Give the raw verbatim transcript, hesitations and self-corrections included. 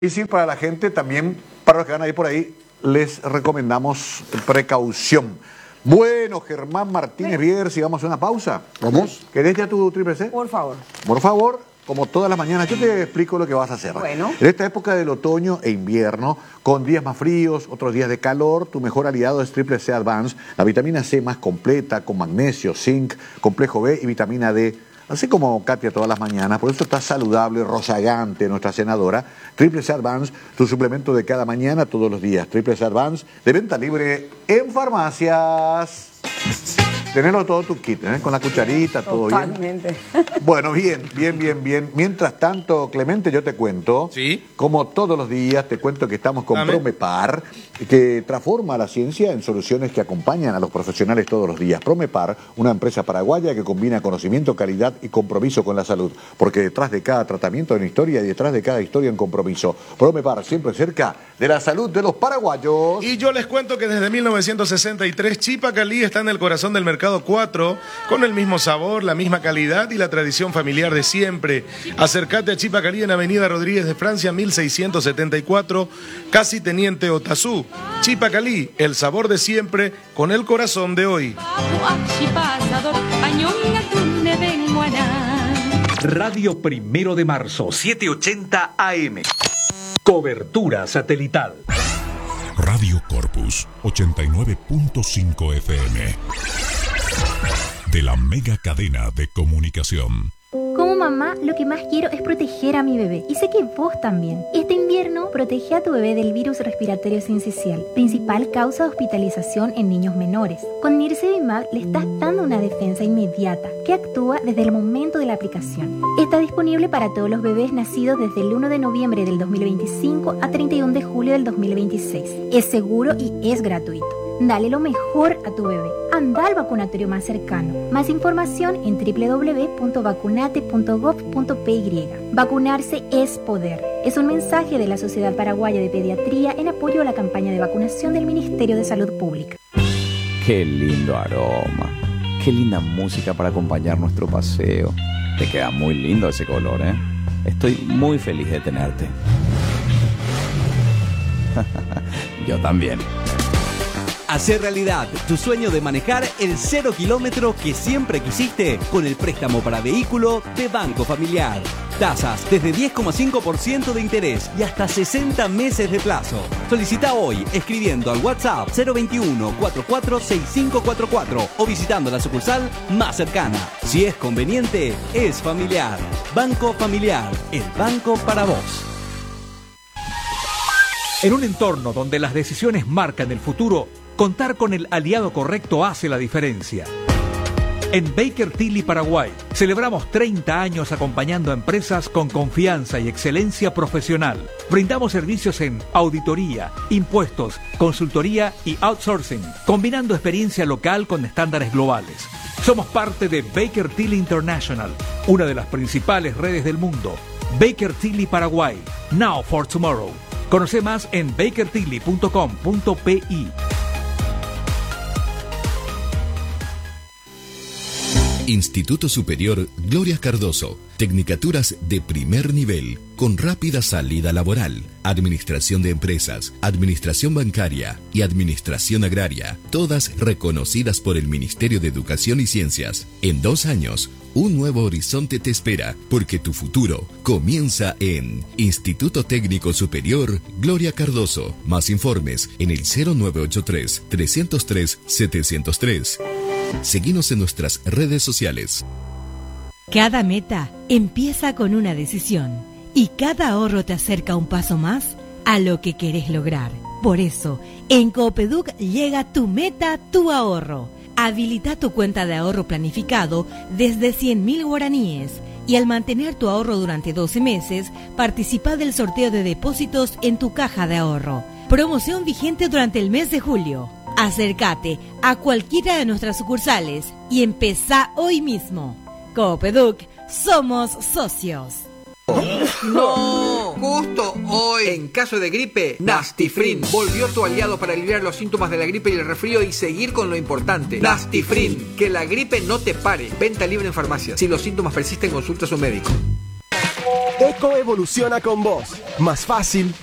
difícil para la gente, también para los que van a ir por ahí, les recomendamos precaución. Bueno, Germán Martínez Vieder, si vamos a una pausa. ¿Vamos? ¿Querés ya tu triple C? Por favor. Por favor, como todas las mañanas, yo te explico lo que vas a hacer. Bueno. En esta época del otoño e invierno, con días más fríos, otros días de calor, tu mejor aliado es Triple C Advance, la vitamina C más completa, con magnesio, zinc, complejo B y vitamina D. Así como Katia todas las mañanas, por eso está saludable, rozagante nuestra senadora. Triple C Advance, tu suplemento de cada mañana, todos los días. Triple C Advance, de venta libre en farmacias. Tenerlo todo tu kit, ¿eh? Con la cucharita, todo Totalmente. bien. Bueno, bien, bien, bien, bien. Mientras tanto, Clemente, yo te cuento, ¿Sí? como todos los días, te cuento que estamos con Dame. Promepar, que transforma la ciencia en soluciones que acompañan a los profesionales todos los días. Promepar, una empresa paraguaya que combina conocimiento, calidad y compromiso con la salud. Porque detrás de cada tratamiento hay una historia y detrás de cada historia un compromiso. Promepar, siempre cerca de la salud de los paraguayos. Y yo les cuento que desde mil novecientos sesenta y tres Chipa Calí está en el corazón del mercado cuatro, con el mismo sabor, la misma calidad y la tradición familiar de siempre. Acércate a Chipa Calí en Avenida Rodríguez de Francia, mil seiscientos setenta y cuatro, casi Teniente Otazú. Chipa Calí, el sabor de siempre, con el corazón de hoy. Radio Primero de Marzo, setecientos ochenta A M. Cobertura satelital. Radio Corpus, ochenta y nueve punto cinco F M. De la mega cadena de comunicación. Como mamá, lo que más quiero es proteger a mi bebé. Y sé que vos también. Este invierno, protege a tu bebé del virus respiratorio sincicial, principal causa de hospitalización en niños menores. Con Nirsevimab le estás dando una defensa inmediata que actúa desde el momento de la aplicación. Está disponible para todos los bebés nacidos desde el uno de noviembre del dos mil veinticinco a treinta y uno de julio del dos mil veintiséis. Es seguro y es gratuito. Dale lo mejor a tu bebé. Anda al vacunatorio más cercano. Más información en doble u doble u doble u punto vacunate punto gov punto pe y. Vacunarse es poder. Es un mensaje de la Sociedad Paraguaya de Pediatría en apoyo a la campaña de vacunación del Ministerio de Salud Pública. Qué lindo aroma. Qué linda música para acompañar nuestro paseo. Te queda muy lindo ese color, ¿eh? Estoy muy feliz de tenerte. Yo también. Hacer realidad tu sueño de manejar el cero kilómetro que siempre quisiste con el préstamo para vehículo de Banco Familiar. Tasas desde diez coma cinco por ciento de interés y hasta sesenta meses de plazo. Solicita hoy escribiendo al WhatsApp cero veintiuno, cuarenta y cuatro, sesenta y cinco cuarenta y cuatro o visitando la sucursal más cercana. Si es conveniente, es familiar. Banco Familiar, el banco para vos. En un entorno donde las decisiones marcan el futuro, contar con el aliado correcto hace la diferencia. En Baker Tilly Paraguay celebramos treinta años acompañando a empresas con confianza y excelencia profesional. Brindamos servicios en auditoría, impuestos, consultoría y outsourcing, combinando experiencia local con estándares globales. Somos parte de Baker Tilly International, una de las principales redes del mundo. Baker Tilly Paraguay, now for tomorrow. Conoce más en baker tilly punto com punto pe. Instituto Superior Gloria Cardoso. Tecnicaturas de primer nivel, con rápida salida laboral. Administración de empresas, administración bancaria y administración agraria. Todas reconocidas por el Ministerio de Educación y Ciencias. En dos años, un nuevo horizonte te espera, porque tu futuro comienza en Instituto Técnico Superior Gloria Cardoso. Más informes en el cero nueve ocho tres, tres cero tres, siete cero tres. Seguinos en nuestras redes sociales. Cada meta empieza con una decisión y cada ahorro te acerca un paso más a lo que querés lograr. Por eso, en Coopeduc llega tu meta, tu ahorro. Habilita tu cuenta de ahorro planificado desde cien mil guaraníes y al mantener tu ahorro durante doce meses, participa del sorteo de depósitos en tu caja de ahorro. Promoción vigente durante el mes de julio. Acércate a cualquiera de nuestras sucursales y empezá hoy mismo. Coopeduc, somos socios. ¡No! Justo hoy, en caso de gripe, Nastifrin volvió tu aliado para aliviar los síntomas de la gripe y el resfrío y seguir con lo importante. Nastifrin, que la gripe no te pare. Venta libre en farmacias. Si los síntomas persisten, consulta a su médico. Eco evoluciona con vos. Más fácil,